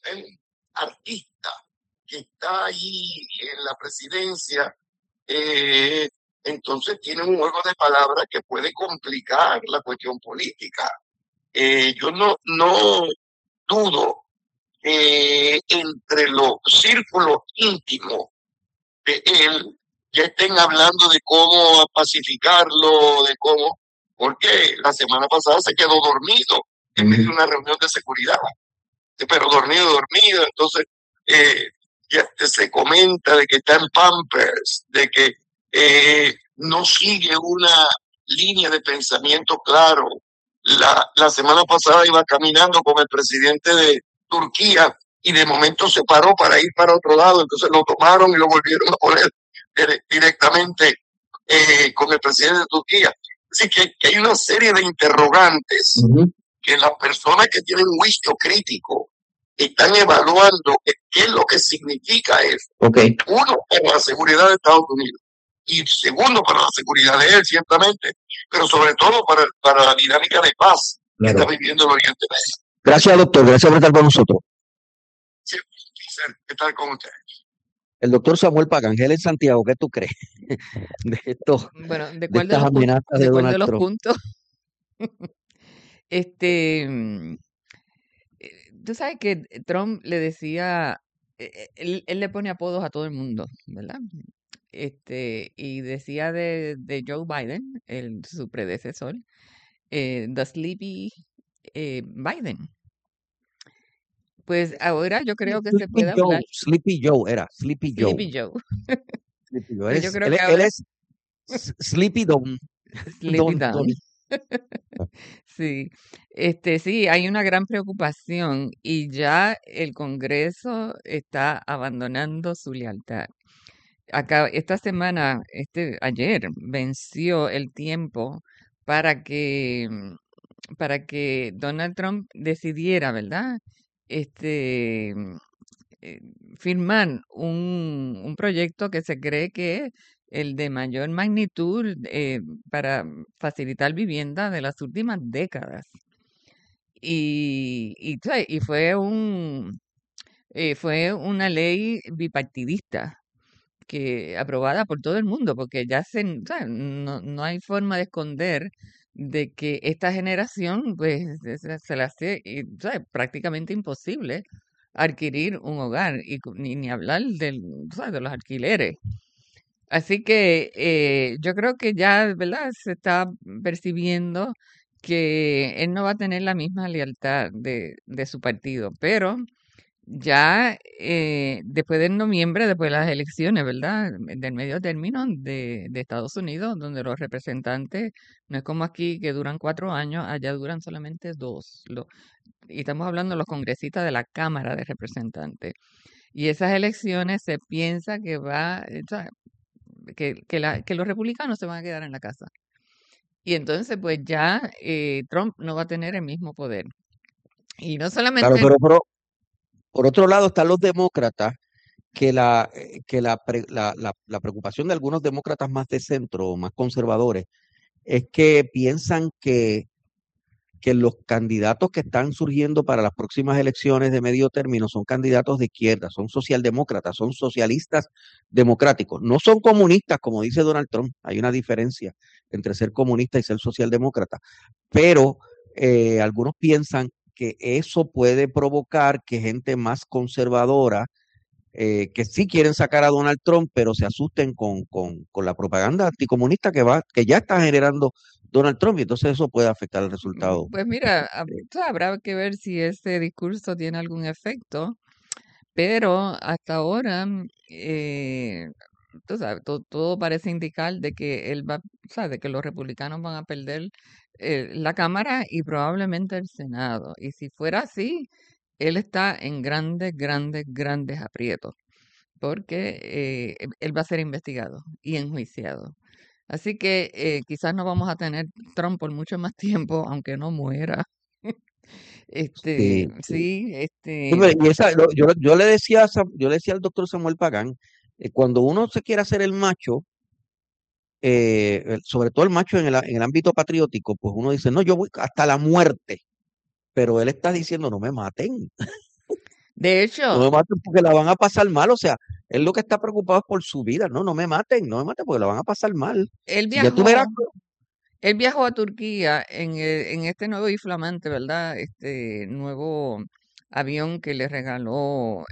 artista que está ahí en la presidencia entonces tiene un juego de palabras que puede complicar la cuestión política. Yo no dudo entre los círculos íntimos de él ya estén hablando de cómo pacificarlo, de cómo, porque la semana pasada se quedó dormido en medio de una reunión de seguridad, pero dormido, entonces ya se comenta de que está en Pampers, de que no sigue una línea de pensamiento claro. La semana pasada iba caminando con el presidente de Turquía y de momento se paró para ir para otro lado, entonces lo tomaron y lo volvieron a poner directamente con el presidente de Turquía. Así que hay una serie de interrogantes que las personas que tienen un juicio crítico están evaluando qué es lo que significa eso. Okay. Uno, para la seguridad de Estados Unidos. Y segundo, para la seguridad de él, ciertamente, pero sobre todo para la dinámica de paz que está viviendo el Oriente Medio. Gracias, doctor. Gracias por estar con nosotros. Sí, ¿qué tal con usted? El doctor Samuel Pagangel en Santiago, ¿qué tú crees de esto? Bueno, ¿de de cuál de estas los puntos? amenazas de ¿De cuál de Donald los Trump? puntos? Tú sabes que Trump le decía, él le pone apodos a todo el mundo, ¿verdad? Y decía de Joe Biden, su predecesor, The Sleepy Biden. Pues ahora yo creo que se puede hablar. Sleepy Joe era, Sleepy Joe. Sleepy Joe. Sleepy Joe. Pues yo creo que Él ahora es Sleepy Don. Sleepy Don. Sí, sí, hay una gran preocupación y ya el Congreso está abandonando su lealtad. Esta semana, ayer, venció el tiempo para que, Donald Trump decidiera, ¿verdad? Firmar un proyecto que se cree que es el de mayor magnitud para facilitar vivienda de las últimas décadas. Y fue una ley bipartidista aprobada por todo el mundo, porque ya no hay forma de esconder de que esta generación pues se le hace prácticamente imposible adquirir un hogar y ni hablar de los alquileres. Así que yo creo que ya, ¿verdad? Se está percibiendo que él no va a tener la misma lealtad de su partido, pero ya después de noviembre, después de las elecciones, ¿verdad? Del medio término de Estados Unidos, donde los representantes, no es como aquí que duran 4 años, allá duran solamente 2. Y estamos hablando de los congresistas de la Cámara de Representantes. Y esas elecciones se piensa que que los republicanos se van a quedar en la casa. Y entonces, pues ya Trump no va a tener el mismo poder. Y no solamente... Claro, pero por otro lado están los demócratas, que la preocupación de algunos demócratas más de centro, más conservadores, es que piensan que los candidatos que están surgiendo para las próximas elecciones de medio término son candidatos de izquierda, son socialdemócratas, son socialistas democráticos. No son comunistas, como dice Donald Trump. Hay una diferencia entre ser comunista y ser socialdemócrata. Pero algunos piensan que eso puede provocar que gente más conservadora, que sí quieren sacar a Donald Trump, pero se asusten con la propaganda anticomunista que ya está generando Donald Trump, y entonces eso puede afectar el resultado. Pues mira, habrá que ver si ese discurso tiene algún efecto, pero hasta ahora, tú sabes, todo parece indicar de que de que los republicanos van a perder la Cámara y probablemente el Senado. Y si fuera así, él está en grandes aprietos, porque él va a ser investigado y enjuiciado. Así que quizás no vamos a tener Trump por mucho más tiempo, aunque no muera. Sí. Sí, Y yo le decía al doctor Samuel Pagán, cuando uno se quiere hacer el macho, sobre todo el macho en el ámbito patriótico, pues uno dice, no, yo voy hasta la muerte, pero él está diciendo, no me maten. De No hecho, me maten porque la van a pasar mal. O sea, él lo que está preocupado es por su vida. No, no me maten porque la van a pasar mal. él Y ya tú verás. viajó a Turquía en este nuevo y flamante, ¿verdad? Este nuevo avión que le regaló,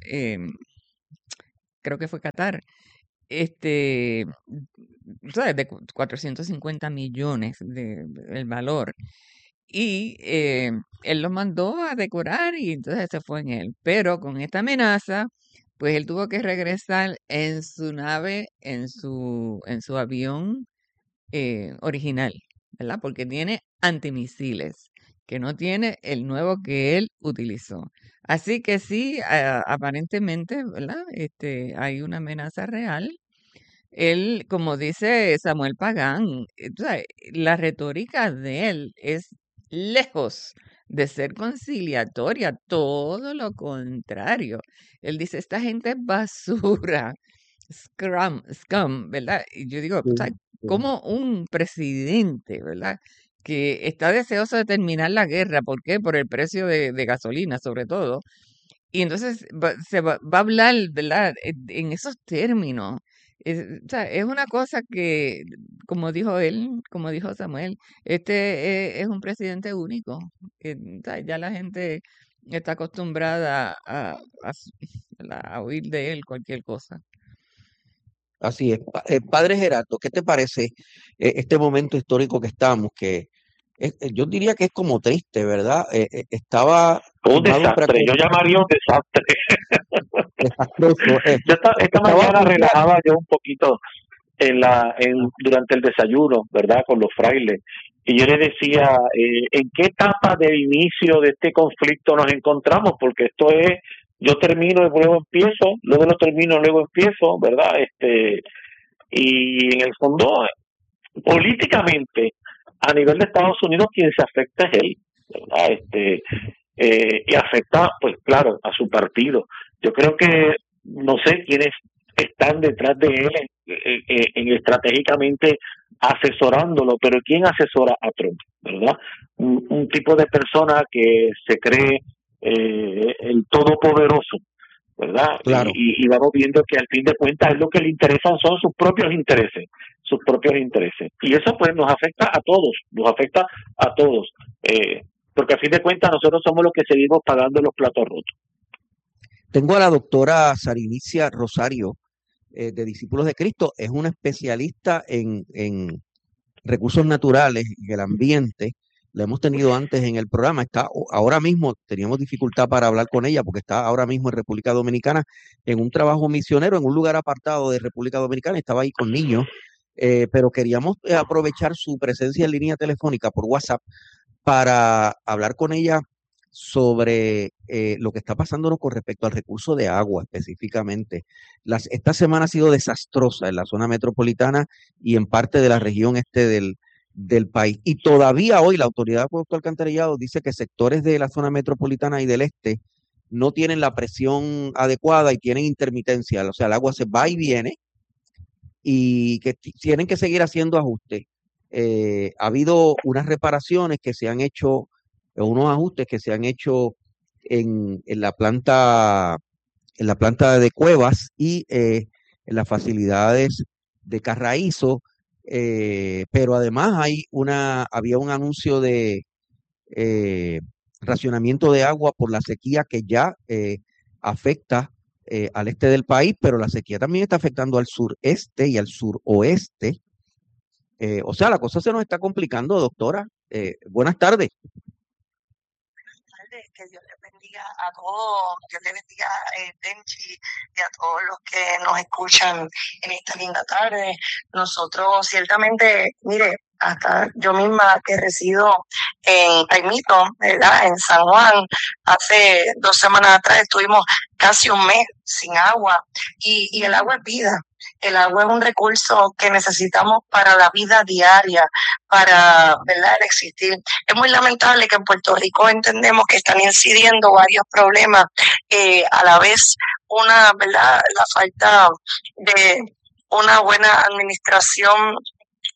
creo que fue Qatar, este, ¿sabes? De 450 millones el valor. Y él lo mandó a decorar y entonces se fue en él. Pero con esta amenaza, pues él tuvo que regresar en su nave, en su avión original, ¿verdad? Porque tiene antimisiles, que no tiene el nuevo que él utilizó. Así que sí, aparentemente, ¿verdad? Hay una amenaza real. Él, como dice Samuel Pagán, tú sabes, la retórica de él es lejos de ser conciliatoria, todo lo contrario. Él dice, esta gente es basura, scum, ¿verdad? Y yo digo, ¿sabes? Como un presidente, ¿verdad? Que está deseoso de terminar la guerra, ¿por qué? Por el precio de gasolina, sobre todo. Y entonces va a hablar, ¿verdad? En esos términos. O sea, es una cosa que, como dijo él, como dijo Samuel, es un presidente único. O sea, ya la gente está acostumbrada a oír de él cualquier cosa. Así es. Padre Gerardo, ¿qué te parece este momento histórico que estamos? Yo diría que es como triste, ¿verdad? Estaba Un firmado un desastre, yo llamaría un desastre. desastroso. Yo esta Estaba mañana firmado. relajaba yo un poquito durante el desayuno, ¿verdad? Con los frailes. Y yo les decía, ¿en qué etapa del inicio de este conflicto nos encontramos? Porque esto es, yo termino y luego empiezo, luego lo termino, luego empiezo, ¿verdad? Y en el fondo, políticamente, a nivel de Estados Unidos, quien se afecta es él, ¿verdad? Y afecta, pues claro, a su partido. Yo creo que no sé quiénes están detrás de él estratégicamente asesorándolo, pero ¿quién asesora a Trump? ¿Verdad? Un tipo de persona que se cree el todopoderoso, ¿verdad? Claro. Y vamos viendo que al fin de cuentas es lo que le interesan son sus propios intereses. Y eso pues nos afecta a todos, porque a fin de cuentas nosotros somos los que seguimos pagando los platos rotos. Tengo a la doctora Sarinicia Rosario, de Discípulos de Cristo. Es una especialista en recursos naturales y el ambiente. La hemos tenido antes en el programa. Ahora mismo teníamos dificultad para hablar con ella porque está ahora mismo en República Dominicana en un trabajo misionero en un lugar apartado de República Dominicana. Estaba ahí con niños, pero queríamos aprovechar su presencia en línea telefónica por WhatsApp para hablar con ella sobre lo que está pasándonos con respecto al recurso de agua específicamente. Esta semana ha sido desastrosa en la zona metropolitana y en parte de la región este del país. Y todavía hoy la Autoridad de Acueducto Alcantarillado dice que sectores de la zona metropolitana y del este no tienen la presión adecuada y tienen intermitencia. O sea, el agua se va y viene y que tienen que seguir haciendo ajustes. Ha habido unas reparaciones que se han hecho, unos ajustes que se han hecho en la planta de Cuevas y en las facilidades de Carraízo, pero además había un anuncio de racionamiento de agua por la sequía que ya afecta al este del país, pero la sequía también está afectando al sureste y al suroeste. O sea, la cosa se nos está complicando, doctora. Buenas tardes. Que Dios les bendiga a todos, Dios les bendiga Tenchi y a todos los que nos escuchan en esta linda tarde. Nosotros ciertamente, mire, hasta yo misma que resido en Caimito, ¿verdad? En San Juan, hace 2 semanas atrás estuvimos casi un mes sin agua y el agua es vida. El agua es un recurso que necesitamos para la vida diaria, para, ¿verdad?, el existir. Es muy lamentable que en Puerto Rico entendemos que están incidiendo varios problemas, a la vez ¿verdad?, la falta de una buena administración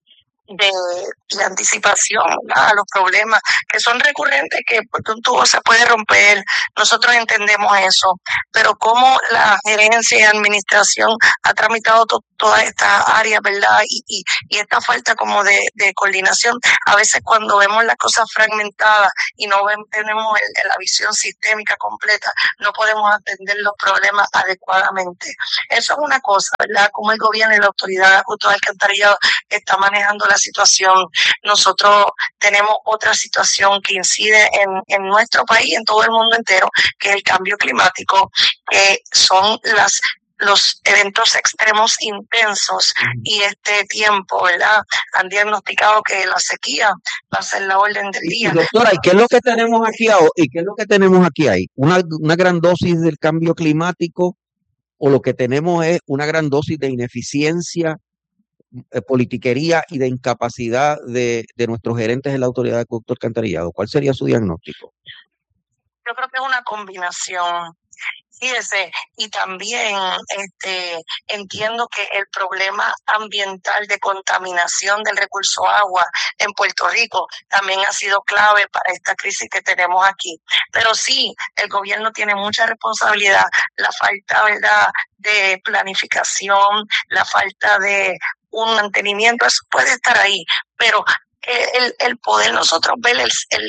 de anticipación, ¿verdad?, a los problemas que son recurrentes, que porque un tubo se puede romper, nosotros entendemos eso, pero cómo la gerencia y administración ha tramitado todas estas áreas, ¿verdad?, y esta falta como de coordinación, a veces cuando vemos las cosas fragmentadas y no tenemos la visión sistémica completa, no podemos atender los problemas adecuadamente. Eso es una cosa, ¿verdad?, como el gobierno y la autoridad de acueductos y alcantarillados está manejando la situación. Nosotros tenemos otra situación que incide en nuestro país, en todo el mundo entero, que es el cambio climático, que son los eventos extremos intensos, y este tiempo, ¿verdad?, han diagnosticado que la sequía va a ser la orden del Y día. doctora, ¿y qué es lo que tenemos aquí ahora? ¿Y qué es lo que tenemos aquí ahí? ¿Una gran dosis del cambio climático, o lo que tenemos es una gran dosis de ineficiencia, politiquería y de incapacidad de nuestros gerentes en la autoridad de acueducto alcantarillado? ¿Cuál sería su diagnóstico? Yo creo que es una combinación. Fíjese, y también entiendo que el problema ambiental de contaminación del recurso agua en Puerto Rico también ha sido clave para esta crisis que tenemos aquí. Pero sí, el gobierno tiene mucha responsabilidad, la falta, ¿verdad?, de planificación, la falta de un mantenimiento, eso puede estar ahí, pero el poder nosotros ver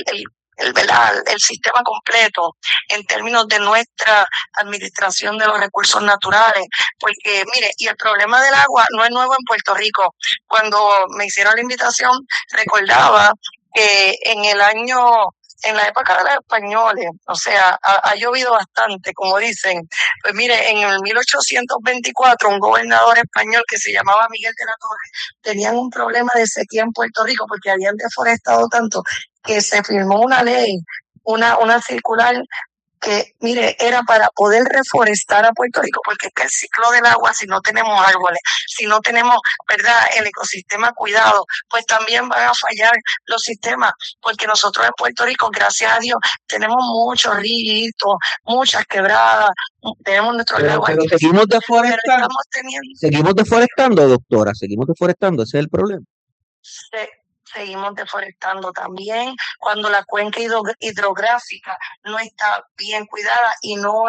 el sistema completo en términos de nuestra administración de los recursos naturales, porque mire, y el problema del agua no es nuevo en Puerto Rico. Cuando me hicieron la invitación, recordaba que en la época de los españoles, o sea, ha llovido bastante, como dicen. Pues mire, en el 1824, un gobernador español que se llamaba Miguel de la Torre, tenían un problema de sequía en Puerto Rico porque habían deforestado tanto que se firmó una ley, una circular que, mire, era para poder reforestar a Puerto Rico, porque es que el ciclo del agua, si no tenemos árboles, si no tenemos, ¿verdad?, el ecosistema cuidado, pues también van a fallar los sistemas, porque nosotros en Puerto Rico, gracias a Dios, tenemos muchos ríos, muchas quebradas, tenemos nuestros lagos, Pero seguimos deforestando, doctora, seguimos deforestando, ese es el problema. Seguimos deforestando también cuando la cuenca hidrográfica no está bien cuidada y no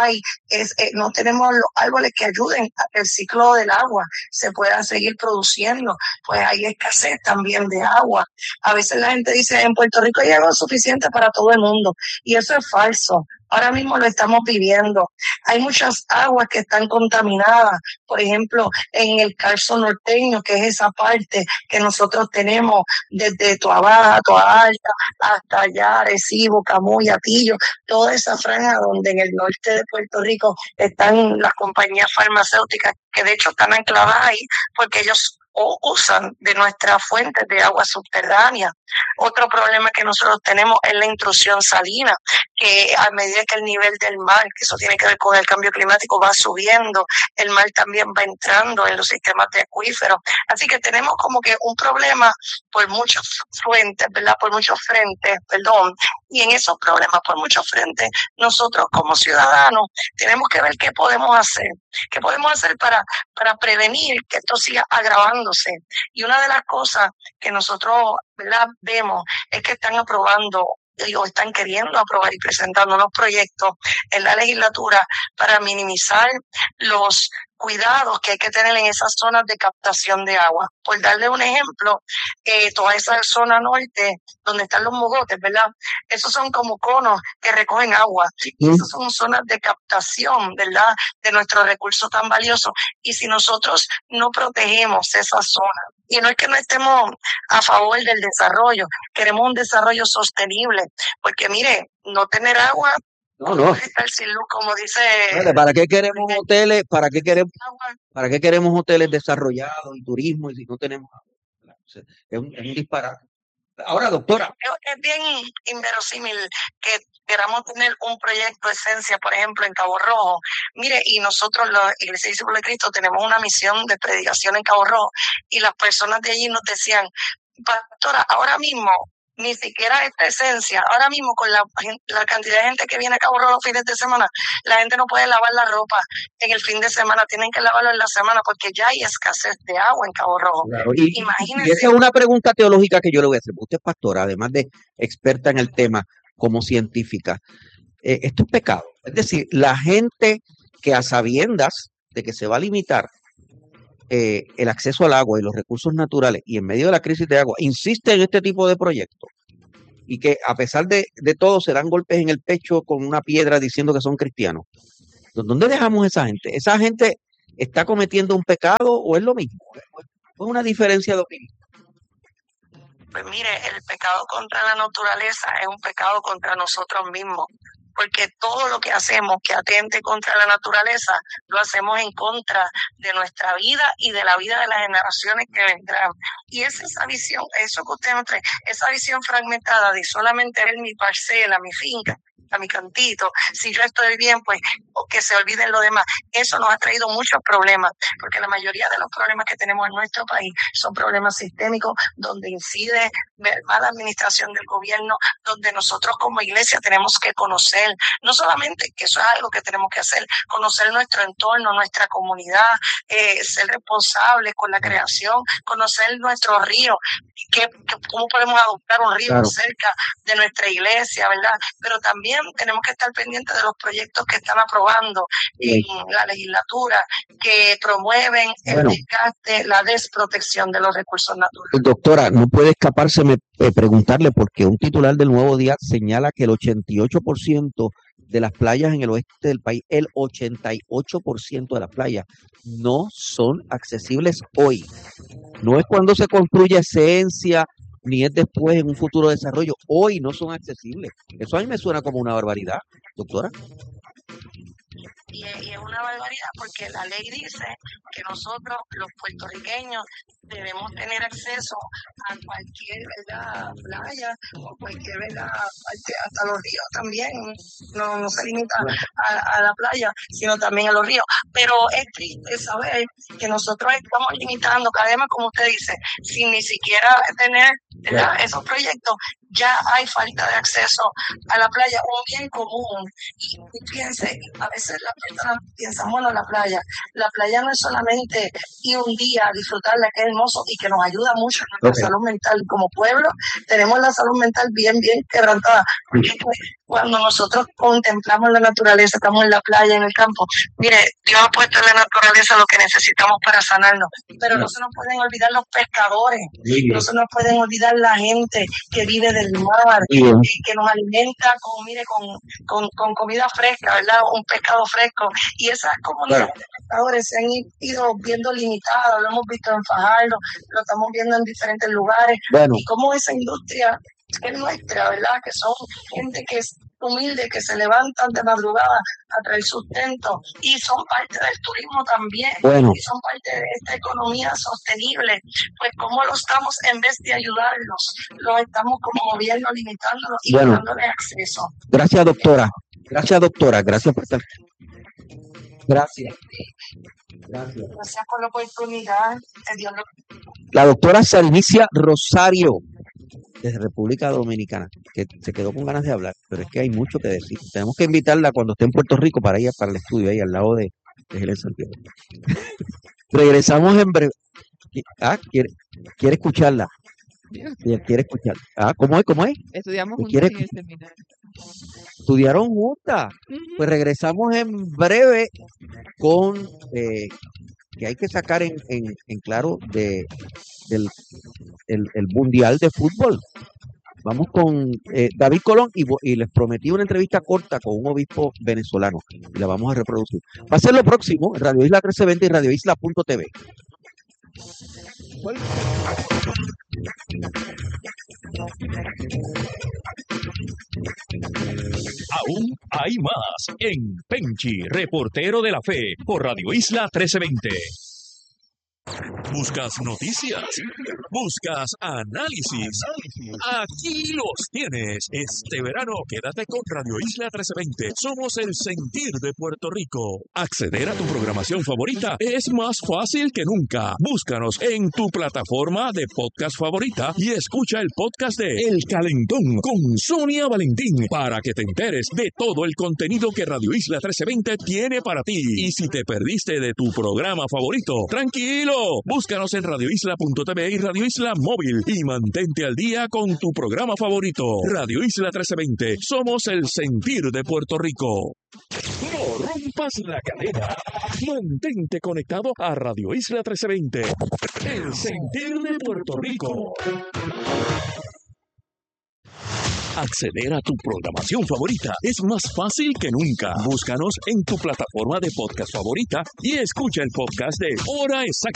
tenemos los árboles que ayuden a que el ciclo del agua se pueda seguir produciendo, pues hay escasez también de agua. A veces la gente dice, en Puerto Rico hay agua suficiente para todo el mundo, y eso es falso. Ahora mismo lo estamos viviendo. Hay muchas aguas que están contaminadas, por ejemplo, en el Carso Norteño, que es esa parte que nosotros tenemos desde Toa Baja, Toa Alta, hasta allá, Arecibo, Camuy, Atillo, toda esa franja donde en el norte de Puerto Rico están las compañías farmacéuticas, que de hecho están ancladas ahí porque ellos usan de nuestras fuentes de agua subterránea. Otro problema que nosotros tenemos es la intrusión salina, que a medida que el nivel del mar, que eso tiene que ver con el cambio climático, va subiendo, el mar también va entrando en los sistemas de acuíferos. Así que tenemos como que un problema por muchas fuentes, ¿verdad?, por muchos frentes, perdón, y en esos problemas por muchos frentes, nosotros como ciudadanos tenemos que ver qué podemos hacer para prevenir que esto siga agravándose. Y una de las cosas que nosotros, ¿verdad?, vemos es que están aprobando o están queriendo aprobar y presentando unos proyectos en la legislatura para minimizar los cuidados que hay que tener en esas zonas de captación de agua. Por darle un ejemplo, toda esa zona norte donde están los mogotes, ¿verdad?, esos son como conos que recogen agua. Y esas son zonas de captación, ¿verdad?, de nuestros recursos tan valiosos. Y si nosotros no protegemos esa zona, y no es que no estemos a favor del desarrollo, queremos un desarrollo sostenible, porque mire, no tener agua, no. Estar sin luz, como dice. ¿Para qué queremos hoteles? ¿Para qué queremos hoteles desarrollados y turismo, y si no tenemos agua? Es un disparate. Ahora, doctora. Es bien inverosímil que queramos tener un proyecto Esencia, por ejemplo, en Cabo Rojo. Mire, y nosotros, la Iglesia Discípulos de Cristo, tenemos una misión de predicación en Cabo Rojo, y las personas de allí nos decían, pastora, ahora mismo ni siquiera esta esencia. Ahora mismo con la cantidad de gente que viene a Cabo Rojo los fines de semana, la gente no puede lavar la ropa en el fin de semana, tienen que lavarlo en la semana porque ya hay escasez de agua en Cabo Rojo. Claro, y Imagínense. esa es una pregunta teológica que yo le voy a hacer. Usted es pastora, además de experta en el tema como científica. Esto es pecado. Es decir, la gente que a sabiendas de que se va a limitar el acceso al agua y los recursos naturales y en medio de la crisis de agua insiste en este tipo de proyectos y que a pesar de todo se dan golpes en el pecho con una piedra diciendo que son cristianos. ¿Dónde dejamos esa gente? ¿Esa gente está cometiendo un pecado o es lo mismo? ¿O es una diferencia de opinión? Pues mire, el pecado contra la naturaleza es un pecado contra nosotros mismos, porque todo lo que hacemos que atente contra la naturaleza, lo hacemos en contra de nuestra vida y de la vida de las generaciones que vendrán. Y es esa visión, eso que usted nos trae, esa visión fragmentada de solamente ver mi parcela, mi finca, a mi cantito, si yo estoy bien, pues que se olviden lo demás. Eso nos ha traído muchos problemas, porque la mayoría de los problemas que tenemos en nuestro país son problemas sistémicos, donde incide mala administración del gobierno, donde nosotros como iglesia tenemos que conocer, no solamente que eso es algo que tenemos que hacer, conocer nuestro entorno, nuestra comunidad, ser responsables con la creación, conocer nuestros ríos, cómo podemos adoptar un río cerca de nuestra iglesia, ¿verdad? Pero también tenemos que estar pendientes de los proyectos que están aprobando en la legislatura que promueven el desgaste, la desprotección de los recursos naturales. Doctora, no puede escapárseme preguntarle porque un titular del Nuevo Día señala que el 88% de las playas en el oeste del país, el 88% de las playas no son accesibles hoy. No es cuando se construye esencia, ni es después en un futuro desarrollo. Hoy no son accesibles. Eso a mí me suena como una barbaridad, doctora. Y es una barbaridad porque la ley dice que nosotros, los puertorriqueños, debemos tener acceso a cualquier playa o cualquier parte, hasta los ríos también. No se limita a la playa, sino también a los ríos. Pero es triste saber que nosotros estamos limitando cada vez más, como usted dice, sin ni siquiera tener esos proyectos. Ya hay falta de acceso a la playa, un bien común. Y fíjense, a veces las personas piensan, bueno, la playa no es solamente ir un día a disfrutarla, que es hermoso y que nos ayuda mucho en nuestra salud mental. Como pueblo tenemos la salud mental bien quebrantada. Porque cuando nosotros contemplamos la naturaleza, estamos en la playa, en el campo, mire, Dios ha puesto en la naturaleza lo que necesitamos para sanarnos, pero no se nos pueden olvidar los pescadores, no se nos pueden olvidar la gente que vive del mar, que nos alimenta con comida fresca, ¿verdad? Un pescado fresco, y esas comunidades de pescadores se han ido viendo limitadas, lo hemos visto en Fajardo, lo estamos viendo en diferentes lugares, y cómo esa industria es nuestra, ¿verdad? Que son gente que es humilde, que se levantan de madrugada a traer sustento y son parte del turismo también, y son parte de esta economía sostenible. Pues cómo lo estamos, en vez de ayudarlos, los estamos como gobierno limitándolos y dándoles acceso. Gracias, doctora. Gracias por estar. Gracias por la oportunidad. La doctora Salvicia Rosario, desde República Dominicana, que se quedó con ganas de hablar, pero es que hay mucho que decir. Tenemos que invitarla cuando esté en Puerto Rico para ir para el estudio ahí al lado de Helen Santiago. Regresamos en breve. ¿Quiere escucharla? ¿Quiere escucharla? ¿Cómo es? Estudiamos juntos en el seminario. ¿Estudiaron juntas? Pues regresamos en breve con que hay que sacar en claro del Mundial de Fútbol. Vamos con David Colón y les prometí una entrevista corta con un obispo venezolano y la vamos a reproducir. Va a ser lo próximo en Radio Isla 1320 y radioisla.tv. Aún hay más en Penchi, reportero de la fe, por Radio Isla 1320. ¿Buscas noticias? ¿Buscas análisis? Aquí los tienes. Este verano quédate con Radio Isla 1320. Somos el sentir de Puerto Rico. Acceder a tu programación favorita es más fácil que nunca. Búscanos en tu plataforma de podcast favorita y escucha el podcast de El Calentón con Sonia Valentín para que te enteres de todo el contenido que Radio Isla 1320 tiene para ti. Y si te perdiste de tu programa favorito, tranquilo, búscanos en radioisla.tv y Radio Isla Móvil y mantente al día con tu programa favorito. Radio Isla 1320, somos el sentir de Puerto Rico. No rompas la cadena. Mantente conectado a Radio Isla 1320, el sentir de Puerto Rico. Acceder a tu programación favorita es más fácil que nunca. Búscanos en tu plataforma de podcast favorita y escucha el podcast de Hora Exacta